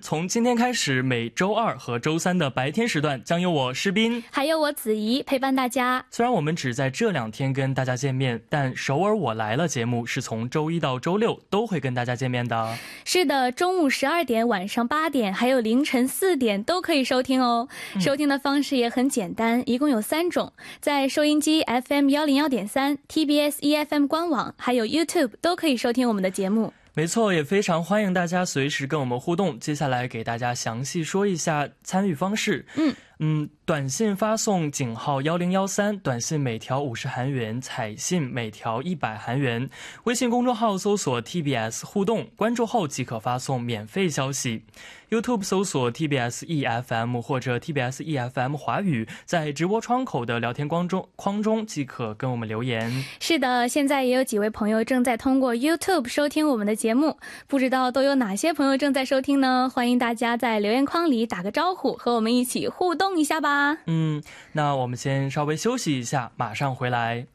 从今天开始，每周二和周三的白天时段将由我诗斌还有我子怡陪伴大家。 虽然我们只在这2天跟大家见面，但首尔我来了节目是从周一到周六都会跟大家见面的。 是的，中午12点、晚上8点还有凌晨4点都可以收听哦。收听的方式也很简单，一共有3种，在收音机 FM 101.3、TBS EFM 官网还有 YouTube 都可以收听我们的节目。 没错，也非常欢迎大家随时跟我们互动。接下来给大家详细说一下参与方式。短信发送井号1013，短信每条50韩元，彩信每条100韩元。微信公众号搜索 TBS 互动，关注后即可发送免费消息。YouTube 搜索 TBS EFM 或者 TBS EFM 华语，在直播窗口的聊天框中即可跟我们留言。 是的，现在也有几位朋友正在通过 YouTube 收听我们的节目，不知道都有哪些朋友正在收听呢？欢迎大家在留言框里打个招呼，和我们一起互动一下吧。 那我们先稍微休息一下，马上回来。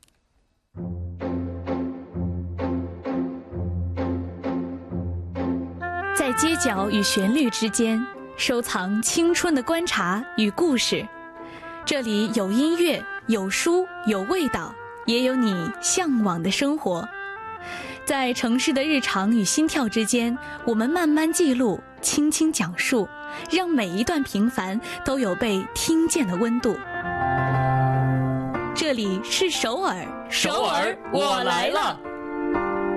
在街角与旋律之间，收藏青春的观察与故事。这里有音乐，有书，有味道，也有你向往的生活。在城市的日常与心跳之间，我们慢慢记录，轻轻讲述，让每一段平凡都有被听见的温度。这里是首尔， 首尔我来了。